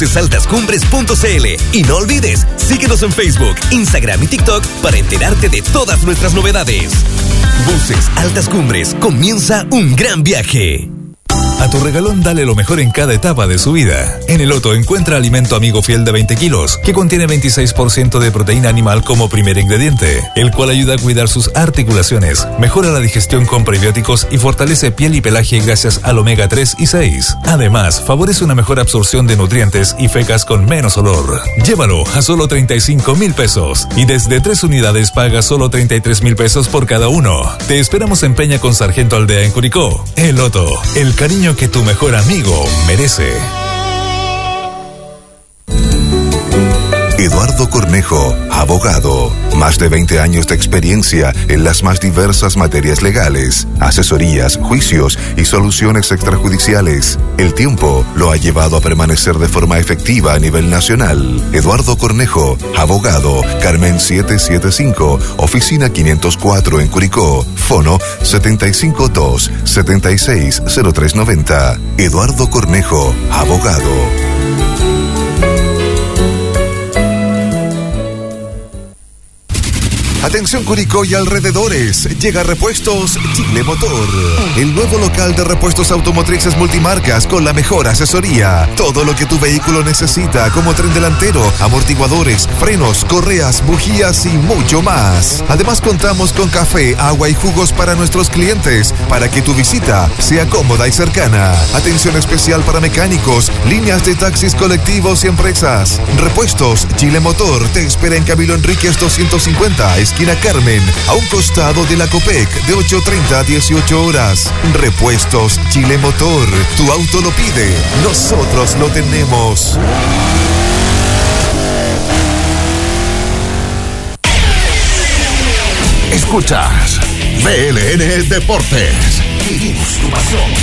busesaltascumbres.cl. Y no olvides, síguenos en Facebook, Instagram y TikTok para enterarte de todas nuestras novedades. Buses Altas Cumbres, comienza un gran viaje. A tu regalón dale lo mejor en cada etapa de su vida. En el Otto encuentra alimento amigo fiel de 20 kilos, que contiene 26% de proteína animal como primer ingrediente, el cual ayuda a cuidar sus articulaciones, mejora la digestión con prebióticos y fortalece piel y pelaje gracias al omega 3 y 6. Además, favorece una mejor absorción de nutrientes y fecas con menos olor. Llévalo a solo 35,000 pesos y desde 3 unidades paga solo 33,000 pesos por cada uno. Te esperamos en Peña con Sargento Aldea en Curicó. El Otto, el cariño que tu mejor amigo merece. Eduardo Cornejo, abogado. Más de 20 años de experiencia en las más diversas materias legales, asesorías, juicios y soluciones extrajudiciales. El tiempo lo ha llevado a permanecer de forma efectiva a nivel nacional. Eduardo Cornejo, abogado. Carmen 775, oficina 504 en Curicó. Fono 752-760390. Eduardo Cornejo, abogado. Atención Curicó y alrededores, llega Repuestos Chile Motor, el nuevo local de repuestos automotrices multimarcas con la mejor asesoría. Todo lo que tu vehículo necesita, como tren delantero, amortiguadores, frenos, correas, bujías y mucho más. Además contamos con café, agua y jugos para nuestros clientes, para que tu visita sea cómoda y cercana. Atención especial para mecánicos, líneas de taxis colectivos y empresas. Repuestos Chile Motor te espera en Camilo Enríquez 250, esquina Carmen, a un costado de la Copec, de 8:30 a 18 horas. Repuestos Chile Motor. Tu auto lo pide, nosotros lo tenemos. Escuchas BLN Deportes. Vivimos tu pasión.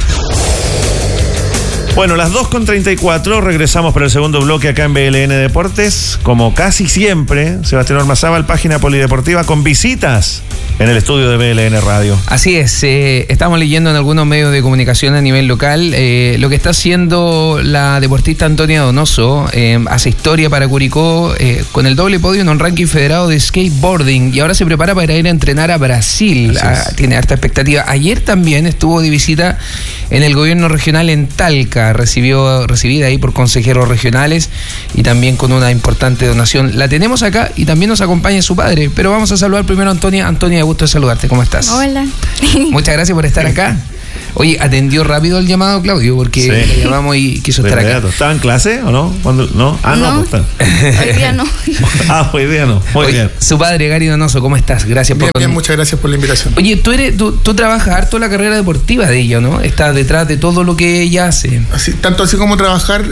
Bueno, las 2:34, regresamos para el segundo bloque acá en BLN Deportes. Como casi siempre, Sebastián Ormazábal, página polideportiva, con visitas en el estudio de BLN Radio. Así es, estamos leyendo en algunos medios de comunicación a nivel local lo que está haciendo la deportista Antonia Donoso. Hace historia para Curicó con el doble podio en un ranking federado de skateboarding y ahora se prepara para ir a entrenar a Brasil. Tiene harta expectativa. Ayer también estuvo de visita en el gobierno regional en Talca, recibida ahí por consejeros regionales y también con una importante donación. La tenemos acá y también nos acompaña su padre, pero vamos a saludar primero a Antonia. Antonia, gusto de saludarte, ¿cómo estás? Hola. Muchas gracias por estar acá. Oye, atendió rápido el llamado Claudio, porque le llamamos y quiso estar acá. ¿Estaba en clase o no? ¿Cuándo? ¿No? No, pues hoy día no. Hoy día no. Muy bien. Su padre, Gary Donoso, ¿cómo estás? Gracias por... Bien, muchas gracias por la invitación. Oye, tú trabajas harto la carrera deportiva de ella, ¿no? Estás detrás de todo lo que ella hace. Tanto así como trabajar,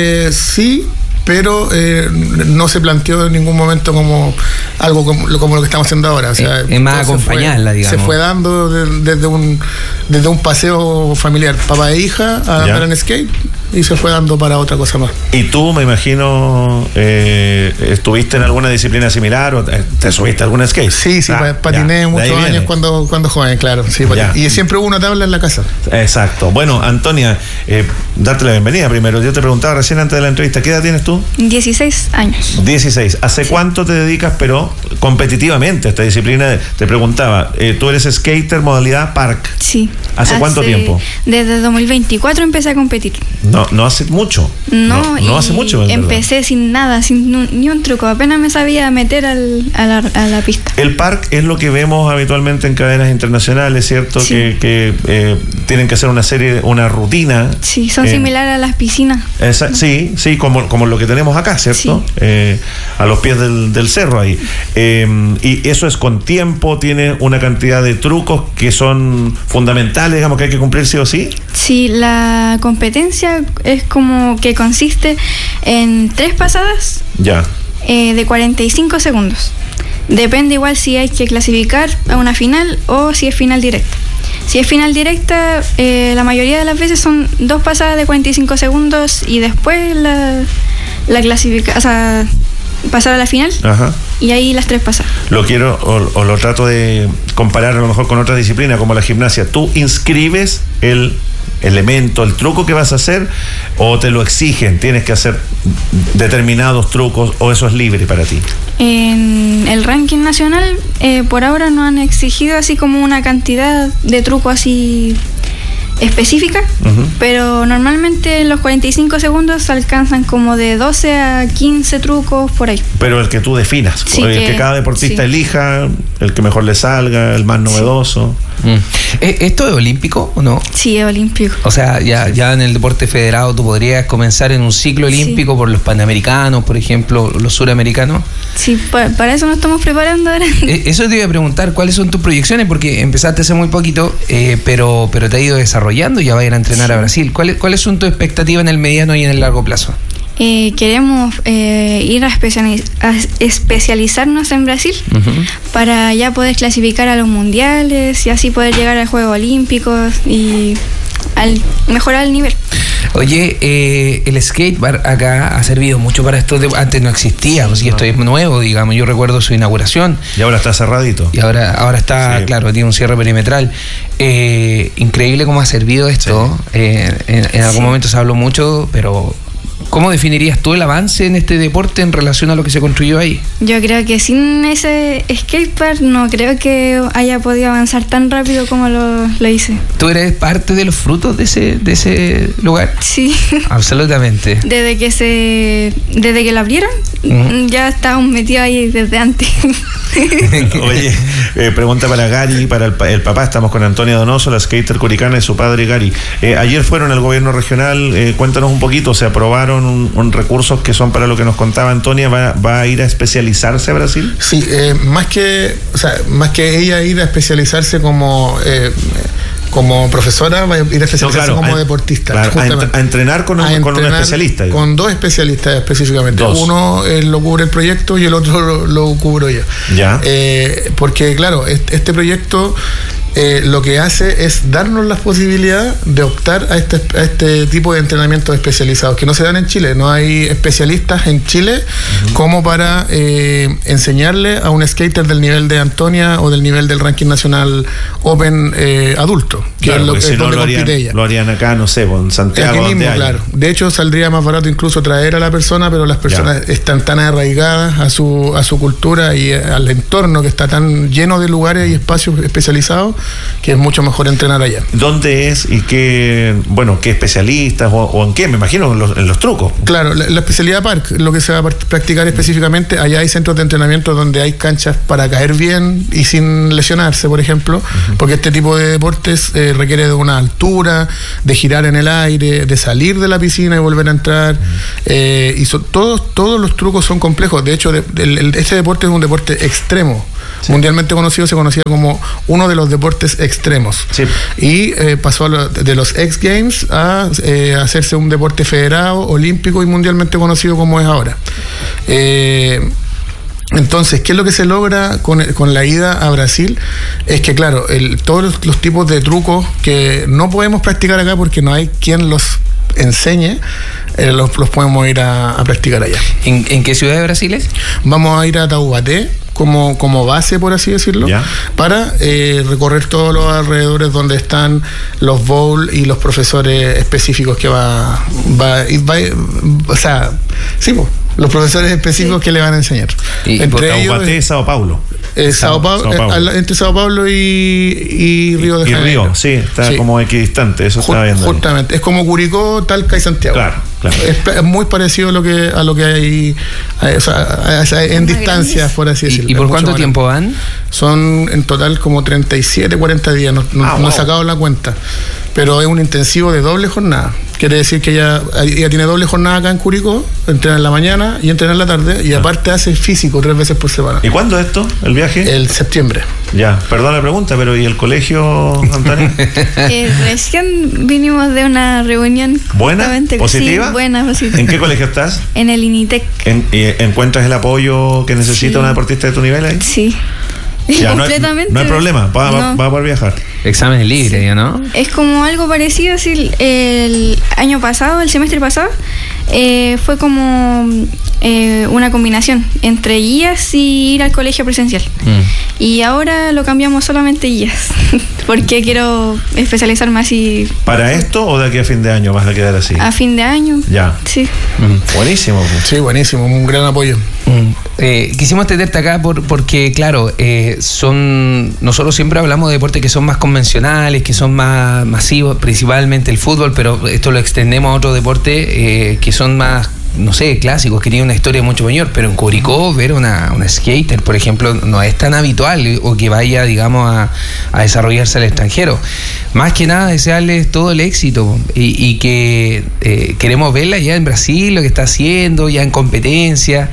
sí, pero no se planteó en ningún momento como algo como lo que estamos haciendo ahora. O sea, es más acompañarla, digamos. Se fue dando desde un paseo familiar, papá e hija, a andar en skate, y se fue dando para otra cosa más. ¿Y tú, me imagino, estuviste en alguna disciplina similar o te subiste a algún skate? Sí, patiné muchos años cuando joven, claro. Sí, y siempre hubo una tabla en la casa. Exacto. Bueno, Antonia, darte la bienvenida primero. Yo te preguntaba recién antes de la entrevista, ¿qué edad tienes tú? 16 años. 16. ¿Hace cuánto te dedicas, pero competitivamente, a esta disciplina? Te preguntaba, tú eres skater modalidad park. Sí. ¿Hace cuánto tiempo? Desde 2024 empecé a competir. No hace mucho. No hace mucho. Empecé sin nada, sin ni un truco. Apenas me sabía meter a la pista. El park es lo que vemos habitualmente en cadenas internacionales, ¿cierto? Sí. Que tienen que hacer una rutina. Sí, son similares a las piscinas. Sí, como lo que tenemos acá, ¿cierto? Sí. A los pies del cerro ahí. Y eso es con tiempo, tiene una cantidad de trucos que son fundamentales, digamos, que hay que cumplir sí o sí. Sí, la competencia es como que consiste en 3 pasadas de 45 segundos. Depende igual si hay que clasificar a una final o si es final directa. Si es final directa, la mayoría de las veces son 2 pasadas de 45 segundos y después la clasificación, o sea, pasar a la final. Ajá. Y ahí las 3 pasadas. Lo quiero o lo trato de comparar a lo mejor con otra disciplina como la gimnasia. Tú inscribes el elemento, el truco que vas a hacer, o te lo exigen, tienes que hacer determinados trucos, o eso es libre para ti? En el ranking nacional, por ahora no han exigido así como una cantidad de trucos así específica, pero normalmente en los 45 segundos alcanzan como de 12 a 15 trucos por ahí. Pero el que tú definas, sí, el que cada deportista elija, el que mejor le salga, el más novedoso. ¿Esto es olímpico o no? Sí, es olímpico. O sea, ya en el deporte federado tú podrías comenzar en un ciclo olímpico por los panamericanos, por ejemplo, los suramericanos. Sí, para eso nos estamos preparando ahora. Eso te iba a preguntar, ¿cuáles son tus proyecciones? Porque empezaste hace muy poquito, pero te ha ido desarrollando y ya vas a ir a entrenar a Brasil. ¿Cuáles son tus expectativas en el mediano y en el largo plazo? Queremos ir a especializarnos en Brasil para ya poder clasificar a los mundiales y así poder llegar a Juegos Olímpicos y mejorar el nivel. Oye, el skatepark acá ha servido mucho para esto. Antes no existía, pues, y esto es nuevo, digamos. Yo recuerdo su inauguración. Y ahora está cerradito. Y ahora está, claro, tiene un cierre perimetral. Increíble cómo ha servido esto. Sí. En algún momento se habló mucho, pero ¿cómo definirías tú el avance en este deporte en relación a lo que se construyó ahí? Yo creo que sin ese skatepark no creo que haya podido avanzar tan rápido como lo hice. ¿Tú eres parte de los frutos de ese lugar? Sí. Absolutamente. Desde que lo abrieron, ya estábamos metidos ahí desde antes. Oye, pregunta para Gary, para el papá. Estamos con Antonia Donoso, la skater curicana, y su padre Gary. Ayer fueron al gobierno regional. Cuéntanos un poquito. Se aprobaron un recursos que son para lo que nos contaba Antonia. ¿Va a ir a especializarse a Brasil? Sí, más que ella ir a especializarse como profesora, va a ir a especializarse como deportista. Claro, a entrenar con un especialista. Con dos especialistas específicamente. Uno lo cubre el proyecto y el otro lo cubro yo. Ya. Porque claro, este proyecto lo que hace es darnos la posibilidad de optar a este tipo de entrenamientos especializados que no se dan en Chile. No hay especialistas en Chile como para enseñarle a un skater del nivel de Antonia o del nivel del ranking nacional Open adulto, que claro, es donde compite ella. Lo harían acá, no sé, en Santiago. Aquí mismo, claro. De hecho, saldría más barato incluso traer a la persona, pero las personas están tan arraigadas a su cultura y al entorno que está tan lleno de lugares y espacios especializados que es mucho mejor entrenar allá. ¿Dónde es y qué especialistas o en qué? Me imagino en los trucos. Claro, la especialidad park, lo que se va a practicar específicamente. Allá hay centros de entrenamiento donde hay canchas para caer bien y sin lesionarse, por ejemplo, porque este tipo de deportes requiere de una altura, de girar en el aire, de salir de la piscina y volver a entrar, y todos los trucos son complejos. De hecho, este deporte es un deporte extremo. Sí. Mundialmente conocido, se conocía como uno de los deportes extremos. Sí. Y pasó de los X Games a hacerse un deporte federado, olímpico y mundialmente conocido como es ahora. Entonces, ¿qué es lo que se logra con la ida a Brasil? Es que, claro, todos los tipos de trucos que no podemos practicar acá porque no hay quien los enseñe, los podemos ir a practicar allá. ¿En qué ciudad de Brasil es? Vamos a ir a Taubaté como base, por así decirlo, para recorrer todos los alrededores donde están los bowl y los profesores específicos que o sea, sí, los profesores específicos que le van a enseñar. Entre ellos Sao Paulo. Sao Paulo. Entre Sao Paulo y Río de Janeiro. Río, sí, está como equidistante, eso estaba viendo. Justamente, ahí. Es como Curicó, Talca y Santiago. Claro. Es muy parecido a lo que hay, o sea, en distancias, por así decirlo. ¿Y por cuánto tiempo van? Son en total como 37, 40 días, no he sacado la cuenta. Pero es un intensivo de doble jornada. Quiere decir que ella tiene doble jornada acá en Curicó, entrena en la mañana y entrena en la tarde, y aparte hace físico 3 veces por semana. ¿Y cuándo es esto, el viaje? El septiembre. Ya, perdón la pregunta, pero ¿y el colegio, Antonio? Recién vinimos de una reunión. ¿Buena? ¿Positiva? Sí, buena, positiva. ¿En qué colegio estás? En el INITEC. ¿Y encuentras el apoyo que necesita una deportista de tu nivel ahí? Sí. Ya, completamente. No hay problema, va a poder viajar. Exámenes libres, ¿no? Es como algo parecido, así, el semestre pasado, fue como una combinación entre guías y ir al colegio presencial. Y ahora lo cambiamos solamente guías, porque quiero especializarme así. ¿Para esto o de aquí a fin de año vas a quedar así? A fin de año. Ya. Sí. Buenísimo. Sí, buenísimo, un gran apoyo. Quisimos tenerte acá porque, claro, nosotros siempre hablamos de deportes que son más convencionales, que son más masivos, principalmente el fútbol, pero esto lo extendemos a otros deportes que son más, no sé, clásicos, que tienen una historia mucho mayor, pero en Curicó ver una skater, por ejemplo, no es tan habitual, o que vaya, digamos, a desarrollarse al extranjero. Más que nada, desearles todo el éxito y que queremos verla ya en Brasil, lo que está haciendo, ya en competencia,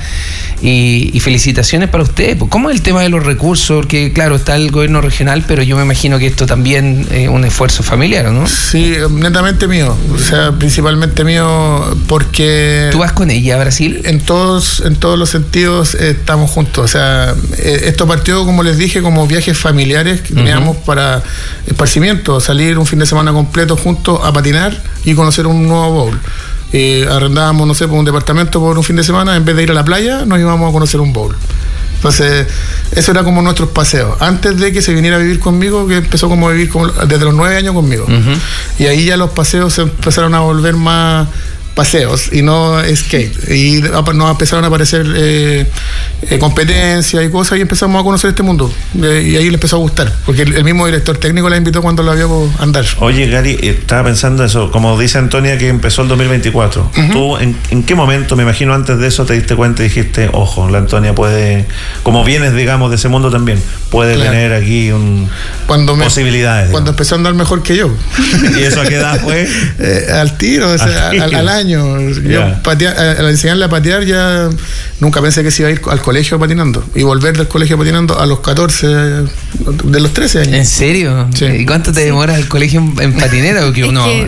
y felicitaciones para usted. ¿Cómo es el tema de los recursos? Porque, claro, está el gobierno regional, pero yo me imagino que esto también es un esfuerzo familiar, ¿no? Sí, netamente mío, o sea, principalmente mío, porque... ¿Tú vas con ella a Brasil? En todos los sentidos estamos juntos. O sea, esto partió, como les dije, como viajes familiares que teníamos para esparcimiento, salir un fin de semana completo juntos a patinar y conocer un nuevo bowl. Arrendábamos, no sé, por un departamento por un fin de semana, en vez de ir a la playa, nos íbamos a conocer un bowl. Entonces, eso era como nuestros paseos. Antes de que se viniera a vivir conmigo, que empezó como a vivir desde los 9 años conmigo. Y ahí ya los paseos se empezaron a volver más paseos y no skate, y nos empezaron a aparecer competencias y cosas, y empezamos a conocer este mundo, y ahí le empezó a gustar, porque el mismo director técnico la invitó cuando la vio andar. Oye, Gary, estaba pensando eso, como dice Antonia, que empezó el 2024. ¿Tú en qué momento, me imagino antes de eso, te diste cuenta y dijiste, ojo, la Antonia puede, como vienes, digamos, de ese mundo también, puede tener aquí posibilidades? Cuando empezó a andar mejor que yo. ¿Y eso a qué edad fue? Al tiro, o sea, al año. Yo al enseñarle a patear, ya nunca pensé que se iba a ir al colegio patinando y volver del colegio patinando a los 14, de los 13 años. ¿En serio? Sí. ¿Y cuánto te demoras al colegio en patinera? Porque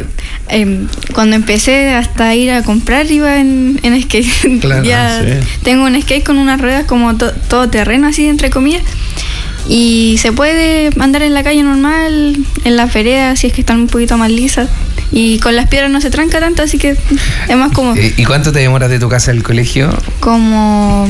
cuando empecé hasta ir a comprar iba en skate. Claro, ya tengo un skate con unas ruedas como todo terreno, así entre comillas. Y se puede andar en la calle normal, en las veredas, si es que están un poquito más lisas. Y con las piedras no se tranca tanto, así que es más cómodo. ¿Y cuánto te demoras de tu casa al colegio? Como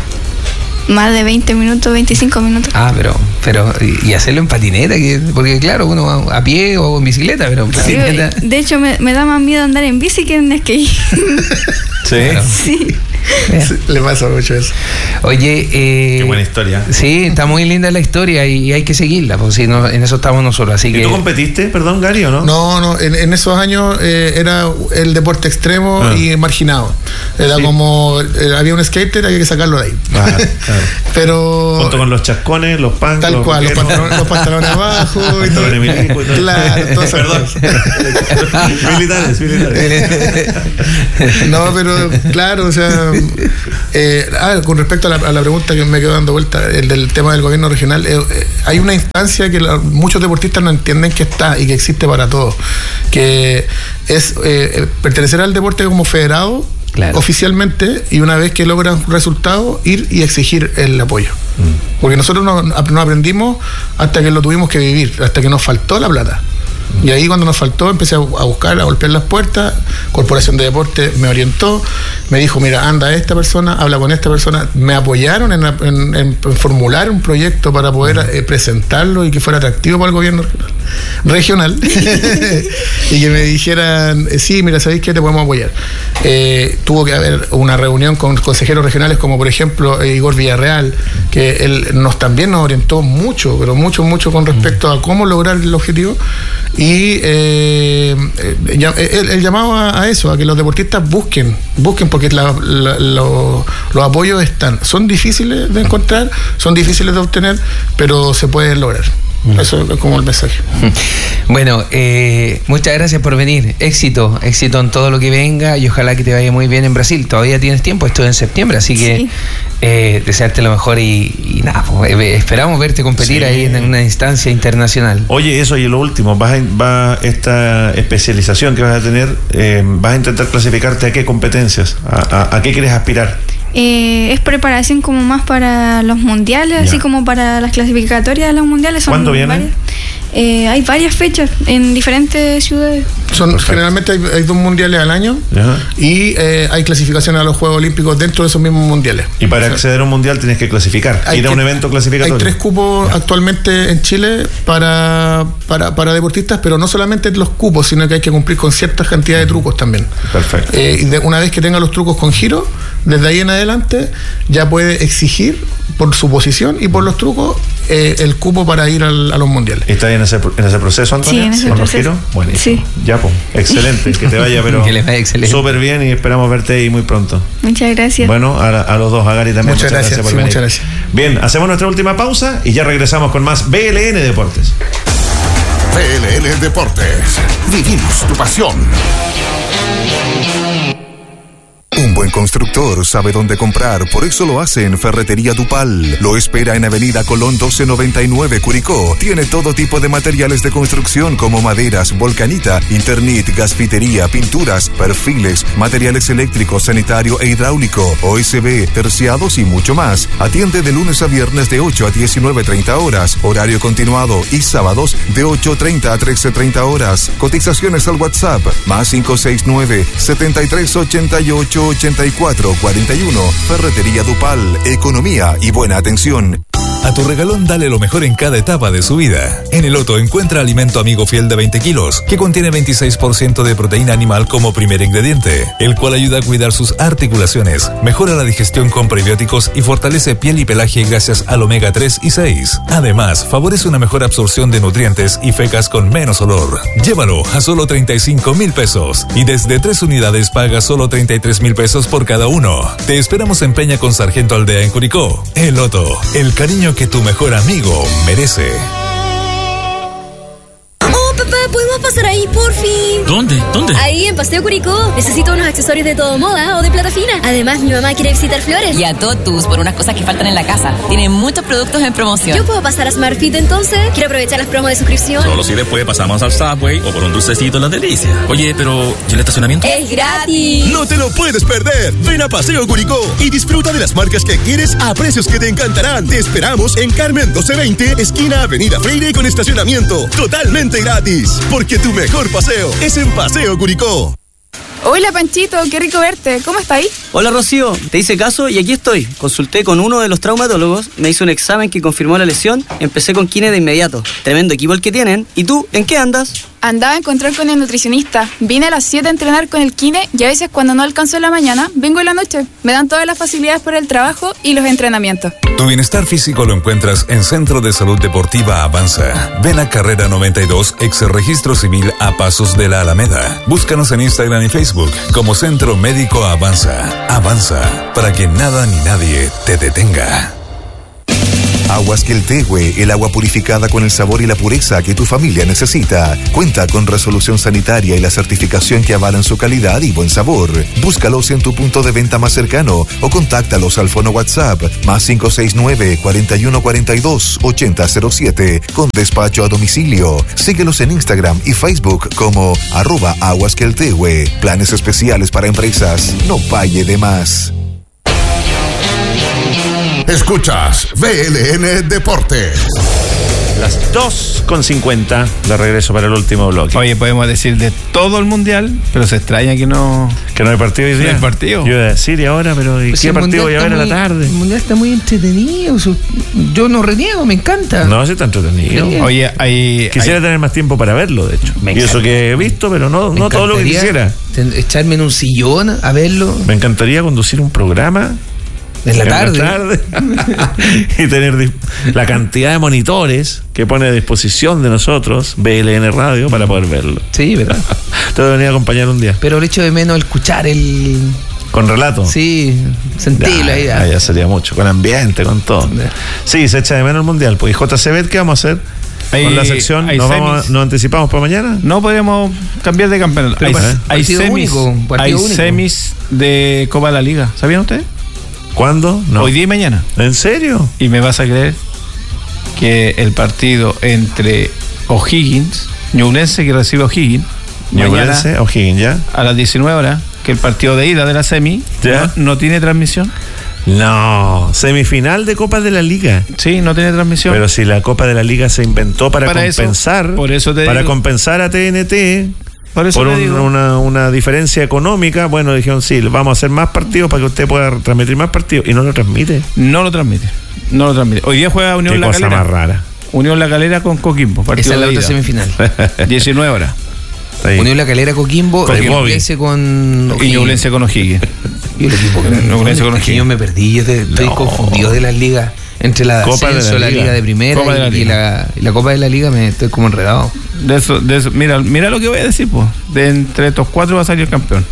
más de 20 minutos, 25 minutos. Ah, pero ¿y hacerlo en patineta? Porque claro, uno va a pie o en bicicleta, pero en patineta... Sí, de hecho, me da más miedo andar en bici que en skate. ¿Sí? Claro. Sí. Le pasa mucho eso. Oye, qué buena historia. Sí, está muy linda la historia y hay que seguirla, porque si no, en eso estamos nosotros. Así ¿Y tú competiste, perdón, Gary, o no? No, en esos años era el deporte extremo y marginado. Era como había un skater, había que sacarlo de ahí. Claro. Pero junto con los chascones, los pants, tal cual, los pantalones abajo y todo. Claro, todo eso. Perdón. militares. No, pero claro, o sea, con respecto a la pregunta que me quedó dando vuelta, el del tema del gobierno regional, hay una instancia que muchos deportistas no entienden que está y que existe para todos, que es pertenecer al deporte como federado. Claro. Oficialmente, y una vez que logran resultados, ir y exigir el apoyo. Porque nosotros no aprendimos hasta que lo tuvimos que vivir, hasta que nos faltó la plata. Y ahí cuando nos faltó empecé a buscar, a golpear las puertas. Corporación de Deporte me orientó, me dijo, mira, anda a esta persona, habla con esta persona. Me apoyaron en formular un proyecto para poder presentarlo y que fuera atractivo para el gobierno regional. Y que me dijeran, sí, mira, ¿sabéis qué? Te podemos apoyar. Tuvo que haber una reunión con consejeros regionales, como por ejemplo Igor Villarreal, que él también nos orientó mucho, pero mucho con respecto a cómo lograr el objetivo. Y el llamado a eso, a que los deportistas busquen porque los apoyos son difíciles de encontrar, son difíciles de obtener, pero se pueden lograr. Eso es como el mensaje. Bueno, muchas gracias por venir. Éxito en todo lo que venga y ojalá que te vaya muy bien en Brasil. Todavía tienes tiempo, esto es en septiembre, así que desearte lo mejor y nada, pues, esperamos verte competir ahí en una instancia internacional. Oye, eso y lo último, esta especialización que vas a tener, vas a intentar clasificarte a qué competencias, a qué quieres aspirar. Es preparación como más para los mundiales, así como para las clasificatorias de los mundiales. ¿Cuándo vienen? Hay varias fechas en diferentes ciudades. Generalmente hay 2 mundiales al año. Ajá. Y hay clasificaciones a los Juegos Olímpicos dentro de esos mismos mundiales. Y para acceder a un mundial tienes que clasificar, ir a un evento clasificatorio. Hay 3 cupos actualmente en Chile para deportistas, pero no solamente los cupos, sino que hay que cumplir con cierta cantidad de trucos también. Perfecto. Y una vez que tenga los trucos con giro, desde ahí en adelante ya puede exigir por su posición y por los trucos el cupo para ir a los mundiales. ¿Estás en ese proceso, Antonia? Sí, en ese proceso. Buenísimo. Sí. Ya, pues, excelente, que te vaya, pero súper bien, y esperamos verte ahí muy pronto. Muchas gracias. Bueno, a los dos, a Gary también. Muchas gracias por venir. Muchas gracias. Bien, hacemos nuestra última pausa y ya regresamos con más BLN Deportes. BLN Deportes. Vivimos tu pasión. Un buen constructor sabe dónde comprar, por eso lo hace en Ferretería Dupal. Lo espera en Avenida Colón 1299, Curicó. Tiene todo tipo de materiales de construcción como maderas, volcanita, Internit, gasfitería, pinturas, perfiles, materiales eléctricos, sanitario e hidráulico, OSB, terciados y mucho más. Atiende de lunes a viernes de 8 a 19:30 horas, horario continuado, y sábados de 8:30 a 13:30 horas. Cotizaciones al WhatsApp, +569 7388 8441. Ferretería Dupal, economía y buena atención. A tu regalón dale lo mejor en cada etapa de su vida. En el Otto encuentra alimento amigo fiel de 20 kilos, que contiene 26% de proteína animal como primer ingrediente, el cual ayuda a cuidar sus articulaciones, mejora la digestión con prebióticos y fortalece piel y pelaje gracias al omega 3 y 6. Además, favorece una mejor absorción de nutrientes y fecas con menos olor. Llévalo a solo 35,000 pesos y desde 3 unidades paga solo 33,000 pesos por cada uno. Te esperamos en Peña con Sargento Aldea en Curicó. El Otto, el cariño que tu mejor amigo merece. Oh, papá, ¿podemos pasar ahí, por fin? ¿Dónde? Ahí, en Paseo Curicó. Necesito unos accesorios de todo moda o de plata fina. Además, mi mamá quiere visitar Flores. Y a Totus por unas cosas que faltan en la casa. Tienen muchos productos en promoción. ¿Yo puedo pasar a SmartFit entonces? Quiero aprovechar las promos de suscripción. Solo si después pasamos al Subway o por un dulcecito en La Delicia. Oye, pero ¿y el estacionamiento? ¡Es gratis! ¡No te lo puedes perder! Ven a Paseo Curicó y disfruta de las marcas que quieres a precios que te encantarán. Te esperamos en Carmen 1220, esquina Avenida Freire, con estacionamiento totalmente gratis. Porque tu mejor paseo es en Paseo Curicó. Hola Panchito, qué rico verte. ¿Cómo estáis? Hola Rocío, te hice caso y aquí estoy. Consulté con uno de los traumatólogos, me hizo un examen que confirmó la lesión, empecé con kine de inmediato. Tremendo equipo el que tienen. ¿Y tú, en qué andas? Andaba a encontrar con el nutricionista. Vine a las 7 a entrenar con el kine y a veces cuando no alcanzo en la mañana, vengo en la noche. Me dan todas las facilidades para el trabajo y los entrenamientos. Tu bienestar físico lo encuentras en Centro de Salud Deportiva Avanza. Ven a Carrera 92, ex Registro Civil, a pasos de la Alameda. Búscanos en Instagram y Facebook como Centro Médico Avanza. Avanza, para que nada ni nadie te detenga. Aguas Queltehue, el agua purificada con el sabor y la pureza que tu familia necesita. Cuenta con resolución sanitaria y la certificación que avalan su calidad y buen sabor. Búscalos en tu punto de venta más cercano o contáctalos al fono WhatsApp +569 4142 8007 con despacho a domicilio. Síguelos en Instagram y Facebook como @aguasqueltehue. Planes especiales para empresas. No pague de más. Escuchas BLN Deportes. Las 2:50 de regreso para el último bloque. Oye, podemos decir de todo el mundial, pero se extraña que no hay partido hoy día. No hay partido. Yo iba a decir, ¿y ahora? Pero ¿y qué partido voy a ver a la tarde? El mundial está muy entretenido. Yo no reniego, me encanta. No, sí está entretenido. Sí. Oye, quisiera tener más tiempo para verlo, de hecho. Y eso que he visto, pero no todo lo que quisiera. Echarme en un sillón a verlo. Me encantaría conducir un programa en la tarde. Y tener la cantidad de monitores que pone a disposición de nosotros BLN Radio para poder verlo. Sí, verdad. Te voy a venir a acompañar un día. Pero el hecho de menos escuchar con relato. Sí, sentirlo ahí. Ya sería mucho, con ambiente, con todo. Sí, se echa de menos el mundial. Pues, ¿y JCB qué vamos a hacer? Con la sección, ¿nos anticipamos para mañana? No podemos cambiar de campeonato. Hay semis de Copa de la Liga. ¿Sabían ustedes? ¿Cuándo? No. Hoy día y mañana. ¿En serio? Y me vas a creer que el partido entre O'Higgins, Ñublense, que recibe O'Higgins, Ñublense, O'Higgins, ya. A las 19 horas, que el partido de ida de la semi no tiene transmisión. No, semifinal de Copa de la Liga. Sí, no tiene transmisión. Pero si la Copa de la Liga se inventó para compensar, eso, por eso te para digo. compensar a TNT, por una diferencia económica, bueno, dijeron, sí, vamos a hacer más partidos para que usted pueda transmitir más partidos, y no lo transmite. No lo transmite. Hoy día juega Unión La Calera. Qué cosa más rara. Unión La Calera con Coquimbo. Esa es la otra semifinal. 19 horas. Unión La Calera, Coquimbo, Ñublense con O'Higgins. Y el equipo que yo me perdí, yo estoy confundido de las ligas. Entre la Copa ascenso, de la liga de primera y la Copa de la Liga, me estoy como enredado. De eso, mira lo que voy a decir, pues. De entre estos 4 va a salir el campeón.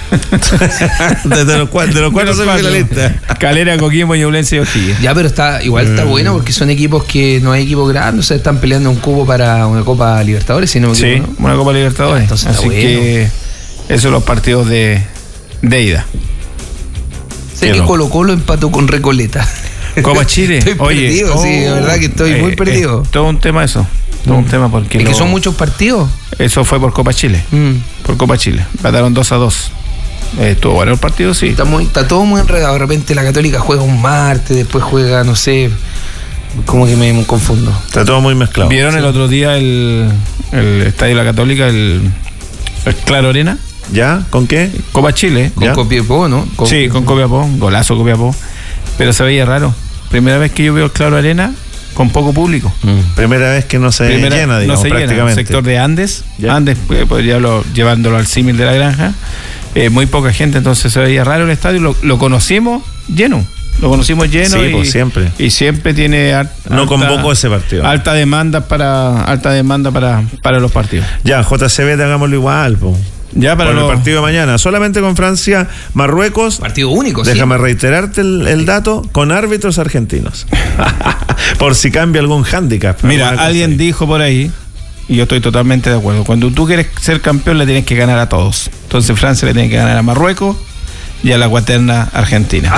de los cuatro semifinalistas. Calera, Coquimbo, Ñublense y O'Higgins. Ya, pero está bueno porque son equipos que no hay equipos grandes, o sea, están peleando un cubo para una Copa Libertadores, si no me equivoco, ¿no? Una Copa Libertadores. Entonces así que esos son los partidos de ida. Sé que Colo-Colo empató con Recoleta. Copa Chile. Estoy perdido, sí, de verdad que estoy muy perdido. Todo un tema eso. Todo un tema porque ¿Es que son muchos partidos? Eso fue por Copa Chile. Por Copa Chile. Empataron 2-2. Estuvo bueno el partido, sí. Está todo muy enredado. De repente la Católica juega un martes, después juega, no sé. Como que me confundo. Está todo muy mezclado. ¿Vieron el otro día el Estadio de la Católica, el Claro Arena? ¿Ya? ¿Con qué? Copa Chile. Con Copiapó, ¿no? Sí, con Copiapó. Golazo Copiapó. Pero se veía raro. Primera vez que yo veo el Claro Arena con poco público. Primera vez que no se llena, digamos, no se prácticamente. Llena. El sector de Andes. ¿Ya? Andes, llevándolo al símil de la granja. Muy poca gente, entonces se veía raro el estadio. Lo conocimos lleno. Sí, pues siempre. Y siempre tiene no convocó ese partido. Alta demanda para los partidos. Ya, JCB, hagámoslo igual, po. Ya para el partido de mañana, solamente con Francia, Marruecos. Partido único, Déjame reiterarte el dato, con árbitros argentinos. Por si cambia algún hándicap. Mira, alguien dijo por ahí, y yo estoy totalmente de acuerdo, cuando tú quieres ser campeón le tienes que ganar a todos. Entonces Francia le tiene que ganar a Marruecos y a la cuaterna Argentina.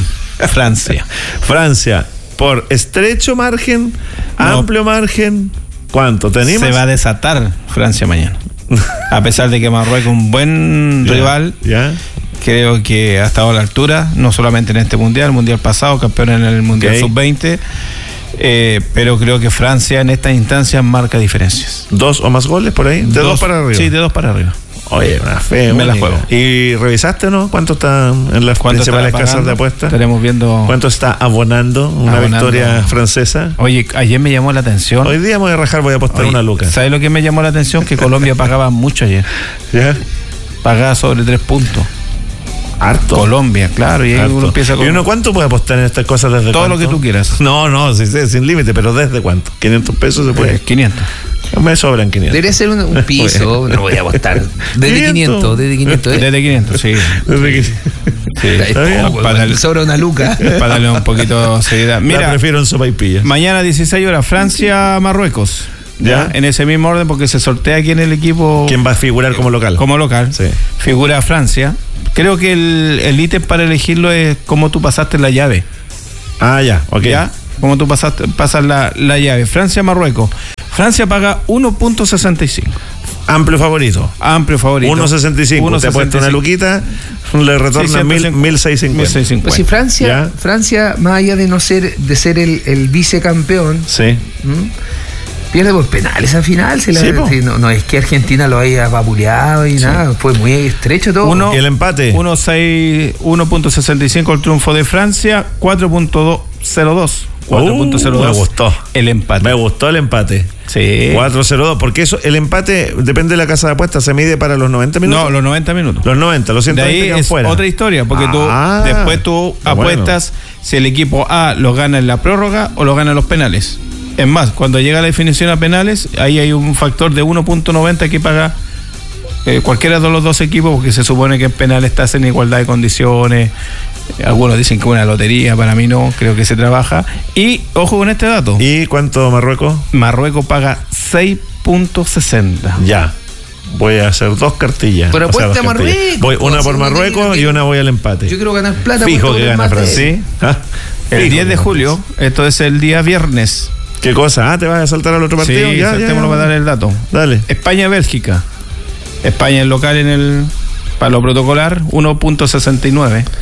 Francia, por estrecho margen, amplio margen, ¿cuánto tenemos? Se va a desatar Francia mañana. A pesar de que Marruecos es un buen rival, creo que ha estado a la altura, no solamente en este mundial pasado, campeón en el mundial sub-20, pero creo que Francia en estas instancias marca diferencias. 2 o más goles por ahí, de 2 para arriba. Sí, de 2 para arriba. Oye, una fe. Me la juego. ¿Y revisaste, no? ¿Cuánto está en las principales casas de apuestas? Estaremos viendo. ¿Cuánto está abonando una victoria francesa? Oye, ayer me llamó la atención. Hoy día me voy a rajar, voy a apostar una luca. ¿Sabes lo que me llamó la atención? Que Colombia pagaba mucho ayer. ¿Ya? Pagaba sobre 3 puntos. Harto. Colombia, claro. Y ahí uno empieza con... ¿Y uno cuánto puede apostar en estas cosas desde todo cuánto? Lo que tú quieras. No, sin límite, pero ¿desde cuánto? ¿500 pesos se puede? 500. Me sobran 500. Debería ser un piso, no voy a apostar. Desde 500, Desde 500, sí. Desde 500. Sí, está bien. Sobra una luca. Para darle un poquito de seriedad. Mira, prefiero en sopaipilla. Mañana 16 horas, Francia, Marruecos. ¿Ya? En ese mismo orden, porque se sortea aquí en el equipo. ¿Quién va a figurar como local? Como local. Sí. Figura Francia. Creo que el ítem para elegirlo es cómo tú pasaste la llave. Ah, ya, ok. ¿Ya? Cómo tú pasas la llave. Francia, Marruecos. Francia paga 1.65. Amplio favorito. 1.65. Te ha puesto una luquita, le retorna 1.650. Pues si Francia, más allá de ser el vicecampeón, pierde por penales al final. No es que Argentina lo haya vapuleado y nada, fue muy estrecho todo. ¿Y el empate? 1.65 el triunfo de Francia, 4.02. 4.02. Me gustó. El empate. Me gustó el empate. Sí. 4.02. Porque eso, el empate, depende de la casa de apuestas, se mide para los 90 minutos. No, los 90 minutos. Los 90, los 120 de ahí es fuera. Otra historia, porque después tú apuestas si el equipo A lo gana en la prórroga o lo gana en los penales. Es más, cuando llega la definición a penales, ahí hay un factor de 1.90 que paga cualquiera de los dos equipos, porque se supone que en penales estás en igualdad de condiciones. Algunos dicen que es una lotería, para mí no, creo que se trabaja. Y ojo con este dato. ¿Y cuánto Marruecos? Marruecos paga 6.60. Ya. Voy a hacer 2 cartillas. Pero apuesta a Marruecos. Voy una por Marruecos y una voy al empate. Yo quiero ganar plata. Fijo que gana Francia. ¿Sí? El 10 de julio, esto es el día viernes. ¿Qué cosa? ¿Te vas a saltar al otro partido? Sí, saltémoslo para dar el dato. Dale. España-Bélgica. España es local para lo protocolar, 1.69.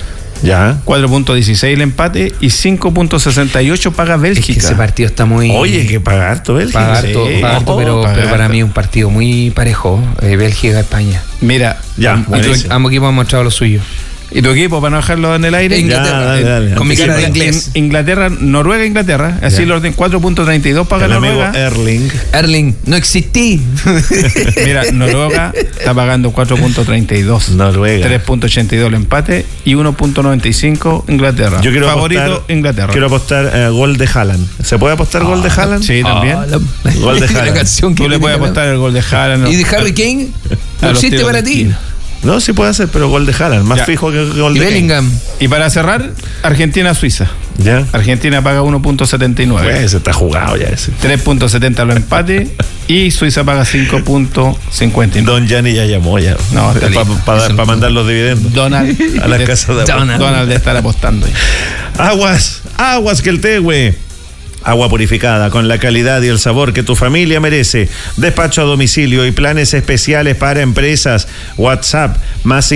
Ya. 4.16 el empate y 5.68 paga Bélgica. Es que ese partido está muy... Oye, que paga harto Bélgica. Paga harto, pero para mí es un partido muy parejo, Bélgica-España. Mira, ambos equipos han mostrado lo suyo. ¿Y tu equipo, para no dejarlo en el aire? Inglaterra. Dale. Con mi cara de inglés. Inglaterra, Noruega. Así el orden 4.32 paga Noruega. Erling, no existí. Mira, Noruega está pagando 4.32. Noruega. 3.82 el empate y 1.95 Inglaterra. Yo quiero favorito apostar, Inglaterra. Quiero apostar gol de Haaland. ¿Se puede apostar gol de Haaland? Sí, también. Gol de Haaland. Tú le puedes apostar el gol de Haaland. ¿Y de Harry Kane? ¿No existe para ti? No, sí puede hacer, pero gol de Haaland, más fijo que gol de Bellingham. Y para cerrar, Argentina-Suiza. ¿Ya? Argentina paga 1.79. Ese está jugado ya ese. 3.70 los empates y Suiza paga 5.59. Don Gianni ya llamó ya. No, para mandar los dividendos. Donald a la casa de Donald de estar apostando. Aguas que el Tehue. Agua purificada con la calidad y el sabor que tu familia merece. Despacho a domicilio y planes especiales para empresas. WhatsApp más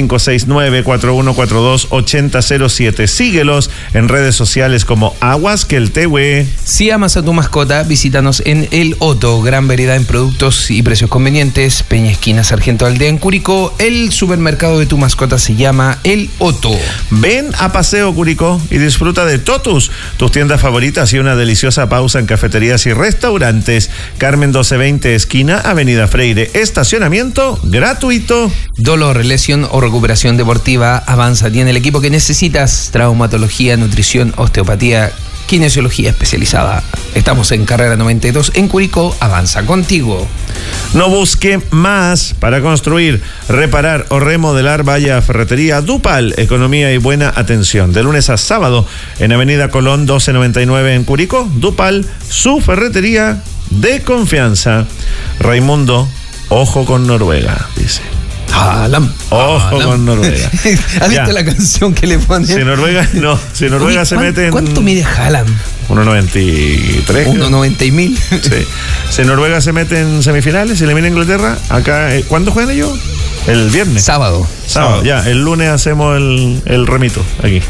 569-4142-8007. Síguelos en redes sociales como Aguas que el Tehue. Si amas a tu mascota, visítanos en El Otto. Gran variedad en productos y precios convenientes. Peña Esquina Sargento Aldea en Curicó. El supermercado de tu mascota se llama El Otto. Ven a Paseo Curicó y disfruta de Totus, tus tiendas favoritas y una deliciosa pausa en cafeterías y restaurantes. Carmen 1220, esquina Avenida Freire. Estacionamiento gratuito. Dolor, lesión o recuperación deportiva, Avanza tiene el equipo que necesitas. Traumatología, nutrición, osteopatía, kinesiología especializada. Estamos en Carrera 92 en Curicó. Avanza contigo. No busque más para construir, reparar o remodelar. Vaya a Ferretería Dupal, economía y buena atención. De lunes a sábado en Avenida Colón 1299 en Curicó. Dupal, su ferretería de confianza. Raimundo, ojo con Noruega, dice. Ojo con Noruega. ¿Has visto la canción que le ponen? Si Noruega se mete en... ¿Cuánto mide Haaland? 1.93. 1.90.000. Sí. Si Noruega se mete en semifinales y elimina a Inglaterra, acá, ¿cuándo juegan ellos? El viernes. Sábado. Ya, el lunes hacemos el remito aquí.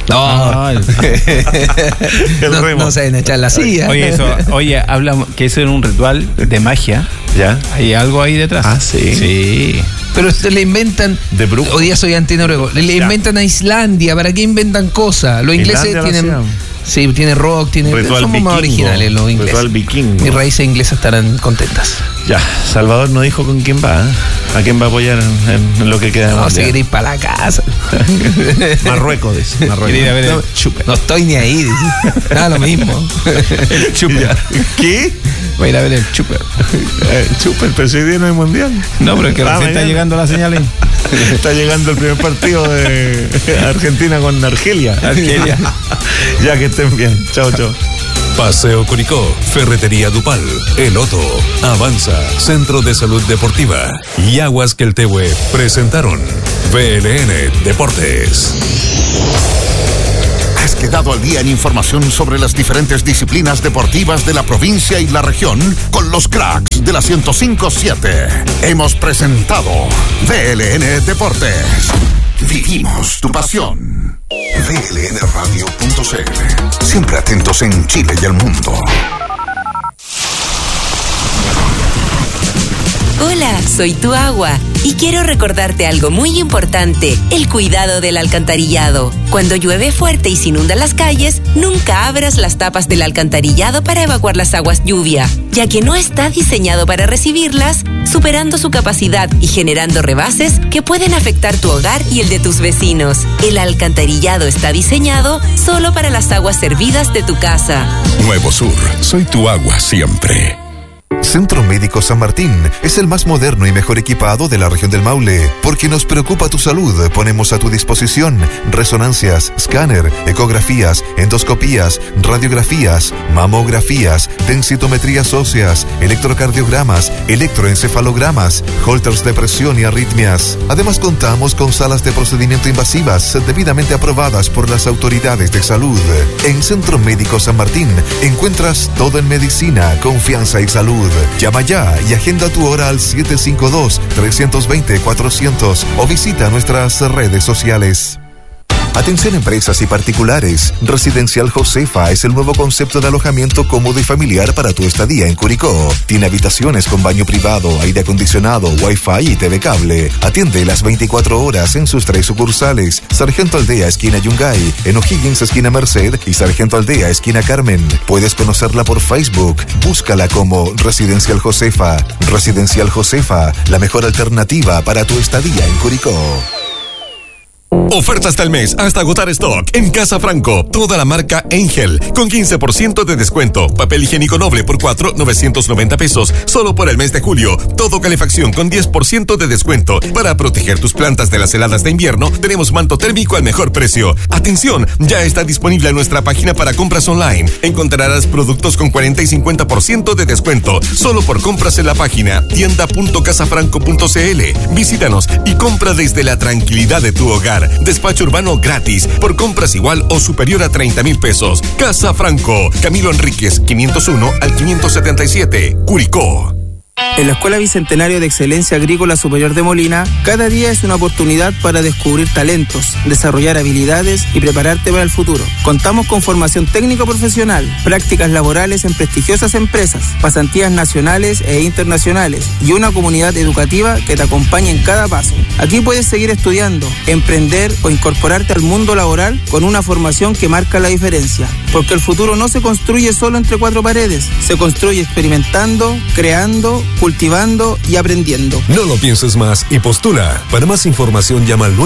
No se deben echar la silla. Oye, hablamos que eso era un ritual de magia. ¿Ya? Hay algo ahí detrás. Ah, sí. Sí. Pero se le inventan. Hoy día soy antinoruego. Le inventan a Islandia. ¿Para qué inventan cosas? Los ingleses tienen. Sí, tiene rock, tiene. Somos más originales los ingleses. Ritual vikingo. Mis raíces inglesas estarán contentas. Ya, Salvador no dijo con quién va. ¿A quién va a apoyar en lo que queda? No, se quiere ir para la casa. Marruecos, dice. No estoy ni ahí, dice. Nada, lo mismo. El Chuper. ¿Qué? Voy a ir a ver el Chuper. Chuper, pero si hoy día no hay mundial. No, pero es que recién está llegando la señal ahí. Está llegando el primer partido de Argentina con Argelia. Ya, que estén bien. Chao. Paseo Curicó, Ferretería Dupal, El Otto, Avanza, Centro de Salud Deportiva y Aguas que el Tehue presentaron VLN Deportes. Has quedado al día en información sobre las diferentes disciplinas deportivas de la provincia y la región con los cracks de la 105.7. Hemos presentado VLN Deportes. Vivimos tu pasión. VLNradio.cl. Siempre atentos en Chile y el mundo. Hola, soy tu agua y quiero recordarte algo muy importante, el cuidado del alcantarillado. Cuando llueve fuerte y se inundan las calles, nunca abras las tapas del alcantarillado para evacuar las aguas lluvia, ya que no está diseñado para recibirlas, superando su capacidad y generando rebases que pueden afectar tu hogar y el de tus vecinos. El alcantarillado está diseñado solo para las aguas servidas de tu casa. Nuevo Sur, soy tu agua siempre. Centro Médico San Martín es el más moderno y mejor equipado de la región del Maule. Porque nos preocupa tu salud, ponemos a tu disposición resonancias, escáner, ecografías, endoscopías, radiografías, mamografías, densitometrías óseas, electrocardiogramas, electroencefalogramas, holters de presión y arritmias. Además contamos con salas de procedimiento invasivas debidamente aprobadas por las autoridades de salud. En Centro Médico San Martín encuentras todo en medicina, confianza y salud. Llama ya y agenda tu hora al 752-320-400 o visita nuestras redes sociales. Atención empresas y particulares. Residencial Josefa es el nuevo concepto de alojamiento cómodo y familiar para tu estadía en Curicó. Tiene habitaciones con baño privado, aire acondicionado, wifi y TV cable. Atiende las 24 horas en sus 3 sucursales: Sargento Aldea, esquina Yungay, en O'Higgins, esquina Merced, y Sargento Aldea, esquina Carmen. Puedes conocerla por Facebook. Búscala como Residencial Josefa. Residencial Josefa, la mejor alternativa para tu estadía en Curicó. Oferta hasta el mes, hasta agotar stock. En Casa Franco, toda la marca Angel, con 15% de descuento. Papel higiénico Noble por 4, 990 pesos. Solo por el mes de julio. Todo calefacción con 10% de descuento. Para proteger tus plantas de las heladas de invierno, tenemos manto térmico al mejor precio. Atención, ya está disponible en nuestra página para compras online. Encontrarás productos con 40 y 50% de descuento. Solo por compras en la página tienda.casafranco.cl. Visítanos y compra desde la tranquilidad de tu hogar. Despacho urbano gratis por compras igual o superior a 30,000 pesos. Casa Franco, Camilo Enríquez, 501 al 577, Curicó. En la Escuela Bicentenario de Excelencia Agrícola Superior de Molina, cada día es una oportunidad para descubrir talentos, desarrollar habilidades y prepararte para el futuro. Contamos con formación técnico profesional, prácticas laborales en prestigiosas empresas, pasantías nacionales e internacionales y una comunidad educativa que te acompaña en cada paso. Aquí puedes seguir estudiando, emprender o incorporarte al mundo laboral con una formación que marca la diferencia. Porque el futuro no se construye solo entre 4 paredes, se construye experimentando, creando, cultivando y aprendiendo. No lo pienses más y postula. Para más información llama al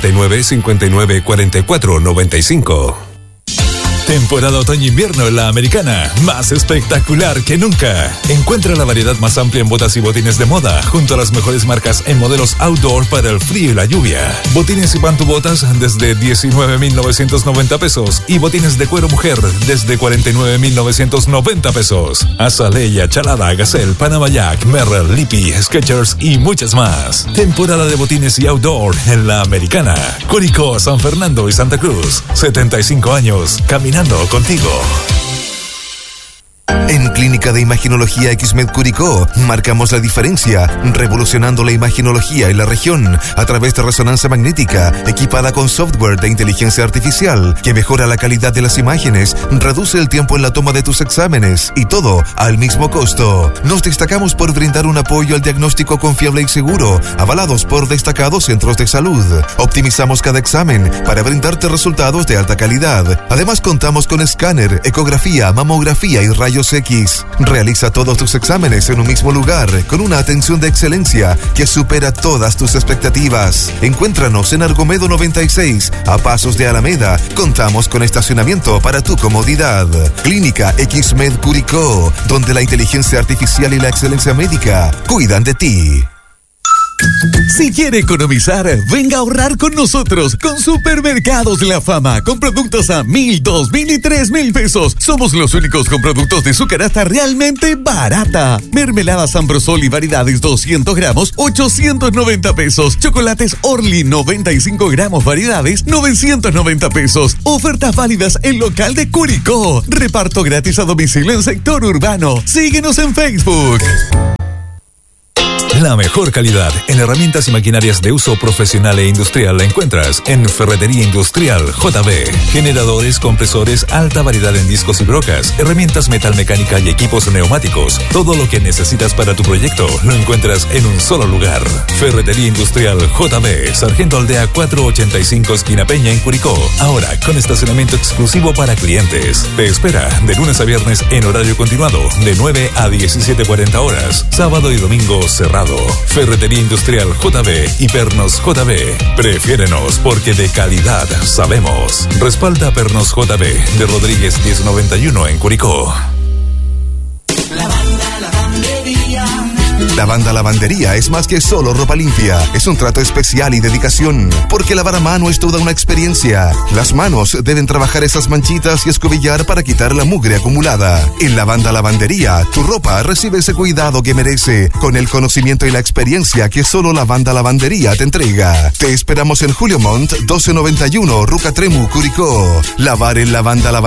979-5944-95. Temporada otoño-invierno en la Americana, más espectacular que nunca. Encuentra la variedad más amplia en botas y botines de moda, junto a las mejores marcas en modelos outdoor para el frío y la lluvia. Botines y pantubotas desde 19,990 pesos y botines de cuero mujer desde 49,990 pesos. Azalea, Chalada, Gazelle, Panama Jack, Merrell, Lippy, Skechers y muchas más. Temporada de botines y outdoor en la Americana. Curicó, San Fernando y Santa Cruz. 75 años, caminando contigo. En Clínica de Imaginología XMED Curicó marcamos la diferencia, revolucionando la imaginología en la región a través de resonancia magnética equipada con software de inteligencia artificial que mejora la calidad de las imágenes, reduce el tiempo en la toma de tus exámenes y todo al mismo costo. Nos destacamos por brindar un apoyo al diagnóstico confiable y seguro, avalados por destacados centros de salud. Optimizamos cada examen para brindarte resultados de alta calidad. Además contamos con escáner, ecografía, mamografía y rayos X. Realiza todos tus exámenes en un mismo lugar, con una atención de excelencia que supera todas tus expectativas. Encuéntranos en Argomedo 96, a pasos de Alameda. Contamos con estacionamiento para tu comodidad. Clínica XMED Curicó, donde la inteligencia artificial y la excelencia médica cuidan de ti. Si quiere economizar, venga a ahorrar con nosotros con Supermercados La Fama, con productos a 1,000, 2,000 y 3,000 pesos. Somos los únicos con productos de su canasta realmente barata. Mermelada San Brosol y variedades 200 gramos, 890 pesos. Chocolates Orly 95 gramos variedades, 990 pesos. Ofertas válidas en local de Curicó. Reparto gratis a domicilio en sector urbano. Síguenos en Facebook. La mejor calidad en herramientas y maquinarias de uso profesional e industrial la encuentras en Ferretería Industrial JB. Generadores, compresores, alta variedad en discos y brocas, herramientas metalmecánica y equipos neumáticos. Todo lo que necesitas para tu proyecto lo encuentras en un solo lugar. Ferretería Industrial JB, Sargento Aldea 485 esquina Peña en Curicó. Ahora con estacionamiento exclusivo para clientes. Te espera de lunes a viernes en horario continuado de 9 a 17:40 horas. Sábado y domingo cerrado. Ferretería Industrial JB y Pernos JB. Prefiérenos porque de calidad sabemos. Respalda Pernos JB de Rodríguez 1091 en Curicó. Lavanda Lavandería es más que solo ropa limpia. Es un trato especial y dedicación, porque lavar a mano es toda una experiencia. Las manos deben trabajar esas manchitas y escobillar para quitar la mugre acumulada. En Lavanda Lavandería, tu ropa recibe ese cuidado que merece, con el conocimiento y la experiencia que solo Lavanda Lavandería te entrega. Te esperamos en Julio Montt 1291, Ruca Tremu, Curicó. Lavar en Lavanda Lavandería